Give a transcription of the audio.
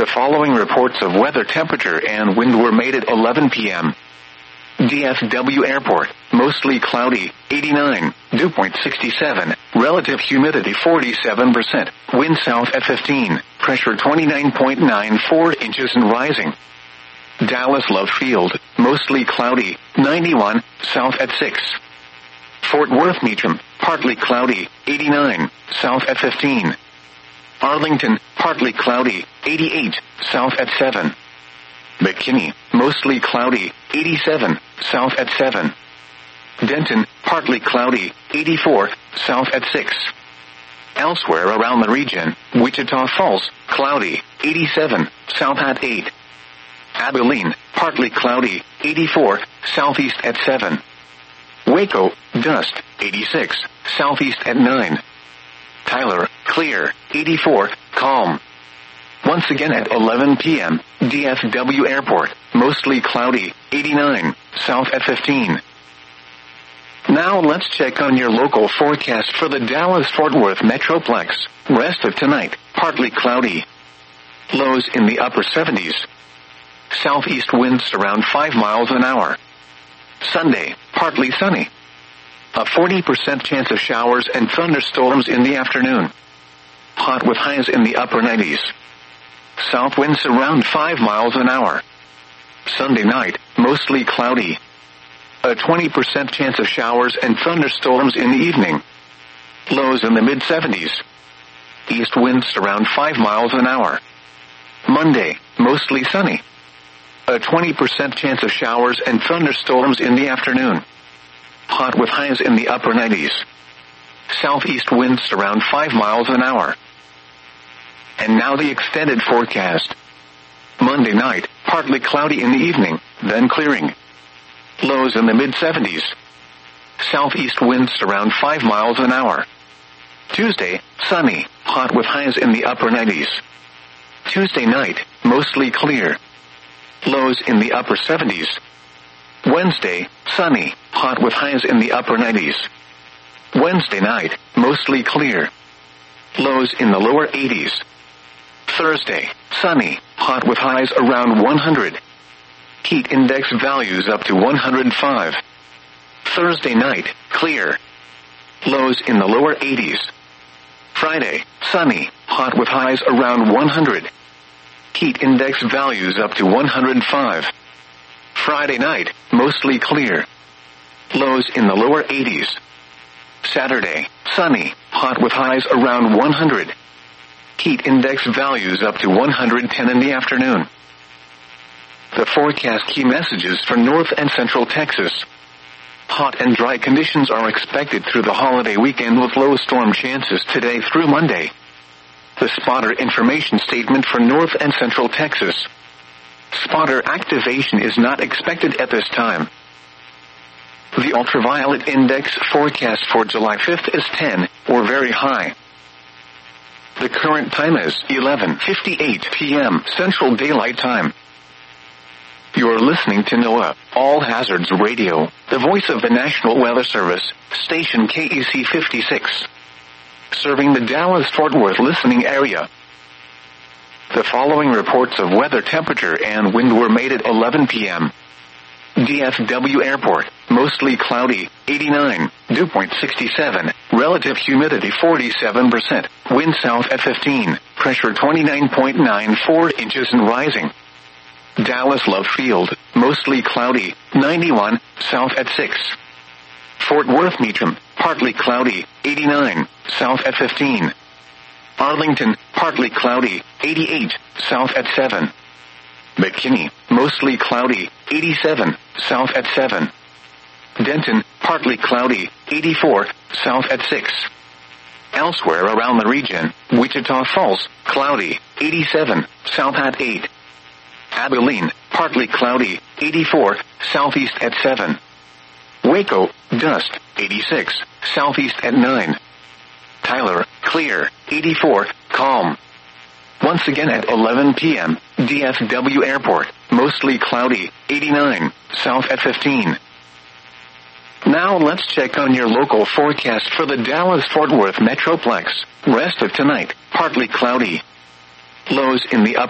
The following reports of weather, temperature, and wind were made at 11 p.m. DFW Airport, mostly cloudy, 89, dew point 67, relative humidity 47%, wind south at 15, pressure 29.94 inches and rising. Dallas Love Field, mostly cloudy, 91, south at 6. Fort Worth Meacham, partly cloudy, 89, south at 15. Arlington, partly cloudy, 88, south at 7. McKinney, mostly cloudy, 87, south at 7. Denton, partly cloudy, 84, south at 6. Elsewhere around the region, Wichita Falls, cloudy, 87, south at 8. Abilene, partly cloudy, 84, southeast at 7. Waco, dust, 86, southeast at 9. Tyler, clear, 84, calm. Once again at 11 p.m., DFW Airport, mostly cloudy, 89, south at 15. Now let's check on your local forecast for the Dallas-Fort Worth Metroplex. Rest of tonight, partly cloudy. Lows in the upper 70s. Southeast winds around 5 miles an hour. Sunday, partly sunny. A 40% chance of showers and thunderstorms in the afternoon. Hot with highs in the upper 90s. South winds around 5 miles an hour. Sunday night, mostly cloudy. A 20% chance of showers and thunderstorms in the evening. Lows in the mid-70s. East winds around 5 miles an hour. Monday, mostly sunny. A 20% chance of showers and thunderstorms in the afternoon. Hot with highs in the upper 90s. Southeast winds around 5 miles an hour. And now the extended forecast. Monday night, partly cloudy in the evening, then clearing. Lows in the mid-70s. Southeast winds around 5 miles an hour. Tuesday, sunny, hot with highs in the upper 90s. Tuesday night, mostly clear. Lows in the upper 70s. Wednesday, sunny, hot with highs in the upper 90s. Wednesday night, mostly clear. Lows in the lower 80s. Thursday, sunny, hot with highs around 100. Heat index values up to 105. Thursday night, clear. Lows in the lower 80s. Friday, sunny, hot with highs around 100. Heat index values up to 105. Friday night, mostly clear. Lows in the lower 80s. Saturday, sunny, hot with highs around 100. Heat index values up to 110 in the afternoon. The forecast key messages for North and Central Texas. Hot and dry conditions are expected through the holiday weekend with low storm chances today through Monday. The spotter information statement for North and Central Texas. Spotter activation is not expected at this time. The ultraviolet index forecast for July 5th is 10, or very high. The current time is 11:58 p.m. Central Daylight Time. You're listening to NOAA, All Hazards Radio, the voice of the National Weather Service, station KEC 56. Serving the Dallas-Fort Worth listening area. The following reports of weather, temperature, and wind were made at 11 p.m. DFW Airport, mostly cloudy, 89, dew point 67, relative humidity 47%, wind south at 15, pressure 29.94 inches and rising. Dallas Love Field, mostly cloudy, 91, south at 6. Fort Worth Meacham, partly cloudy, 89, south at 15. Arlington, partly cloudy, 88, south at 7. McKinney, mostly cloudy, 87, south at 7. Denton, partly cloudy, 84, south at 6. Elsewhere around the region, Wichita Falls, cloudy, 87, south at 8. Abilene, partly cloudy, 84, southeast at 7. Waco, dust, 86, southeast at 9. Tyler, clear, 84, calm. Once again at 11 p.m., DFW Airport, mostly cloudy, 89, south at 15. Now let's check on your local forecast for the Dallas-Fort Worth Metroplex. Rest of tonight, partly cloudy. Lows in the upper